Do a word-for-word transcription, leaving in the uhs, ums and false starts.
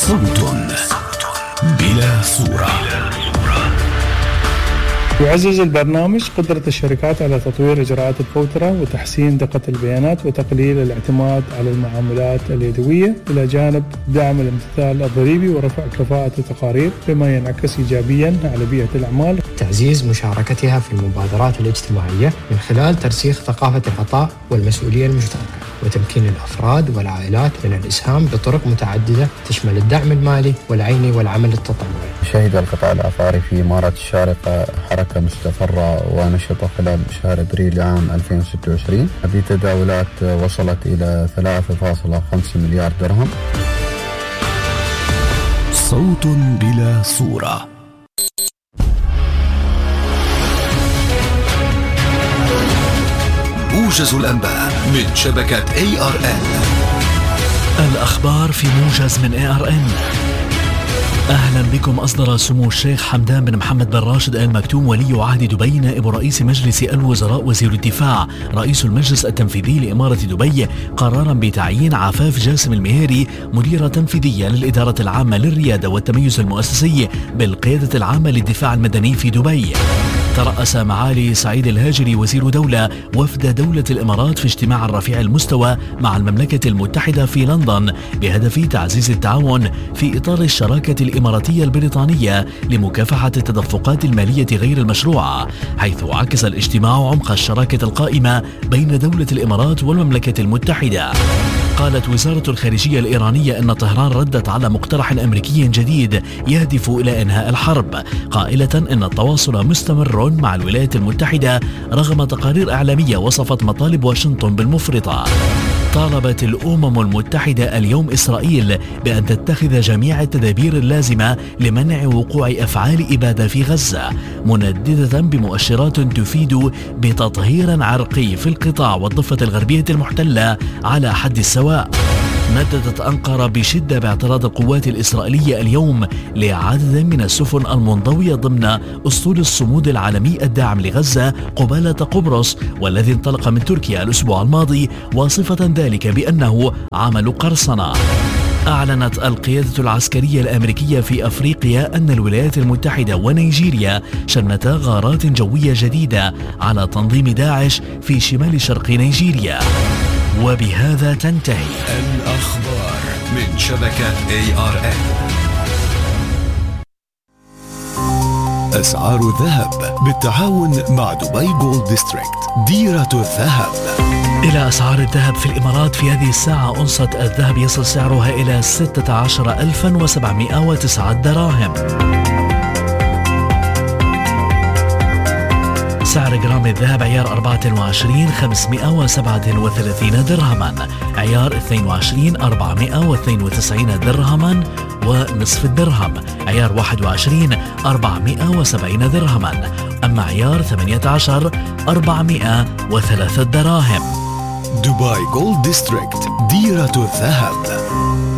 صوت بلا صورة. يعزز البرنامج قدرة الشركات على تطوير إجراءات الفوترة وتحسين دقة البيانات وتقليل الاعتماد على المعاملات اليدوية، إلى جانب دعم الامتثال الضريبي ورفع كفاءة التقارير، بما ينعكس إيجابيا على بيئة الأعمال. تعزيز مشاركتها في المبادرات الاجتماعية من خلال ترسيخ ثقافة العطاء والمسؤولية المشتركة، وتمكين الأفراد والعائلات من الإسهام بطرق متعددة تشمل الدعم المالي والعيني والعمل التطوعي. شهد القطاع العقاري في إمارة الشارقة حركة مستقرة ونشطة خلال شهر أبريل عام ألفين وستة وعشرين بتداولات وصلت إلى ثلاثة فاصلة خمسة مليار درهم. صوت بلا صورة. موجز الأنباء من شبكة إيه آر إن. الأخبار في موجز من إيه آر إن. أهلا بكم. أصدر سمو الشيخ حمدان بن محمد بن راشد آل مكتوم ولي عهد دبي نائب رئيس مجلس الوزراء وزير الدفاع رئيس المجلس التنفيذي لإمارة دبي قرارا بتعيين عفاف جاسم المهيري مديرة تنفيذية للإدارة العامة للريادة والتميز المؤسسي بالقيادة العامة للدفاع المدني في دبي. ترأس معالي سعيد الهاجري وزير دولة وفد دولة الإمارات في اجتماع رفيع المستوى مع المملكة المتحدة في لندن بهدف تعزيز التعاون في إطار الشراكة الإماراتية البريطانية لمكافحة التدفقات المالية غير المشروعة، حيث عكس الاجتماع عمق الشراكة القائمة بين دولة الإمارات والمملكة المتحدة. قالت وزارة الخارجية الإيرانية أن طهران ردت على مقترح أمريكي جديد يهدف إلى إنهاء الحرب، قائلة أن التواصل مستمر مع الولايات المتحدة رغم تقارير إعلامية وصفت مطالب واشنطن بالمفرطة. طالبت الأمم المتحدة اليوم إسرائيل بأن تتخذ جميع التدابير اللازمة لمنع وقوع أفعال إبادة في غزة، منددة بمؤشرات تفيد بتطهير عرقي في القطاع والضفة الغربية المحتلة على حد السواء. نددت أنقرة بشدة باعتراض القوات الإسرائيلية اليوم لعدد من السفن المنضوية ضمن أسطول الصمود العالمي الداعم لغزة قبالة قبرص، والذي انطلق من تركيا الأسبوع الماضي، واصفة ذلك بأنه عمل قرصنة. أعلنت القيادة العسكرية الأمريكية في أفريقيا أن الولايات المتحدة ونيجيريا شنتا غارات جوية جديدة على تنظيم داعش في شمال شرق نيجيريا. وبهذا تنتهي الأخبار من شبكة إيه آر إن. أسعار الذهب بالتعاون مع دبي جولد ديستريكت ديرة الذهب. إلى أسعار الذهب في الإمارات في هذه الساعة. أونصة الذهب يصل سعرها إلى ستة عشر ألفا وسبعمائة وتسعة دراهم. سعر جرام الذهب عيار أربعة وعشرين خمسمائة وسبعة وثلاثين درهما، عيار اثنين وعشرين أربعمائة واثنين وتسعين درهما ونصف الدرهم، عيار واحد وعشرين أربعمائة وسبعين درهما، أما عيار ثمانية عشر أربعمائة وثلاثة دراهم. دبي جولد ديستريكت ديرة الذهب.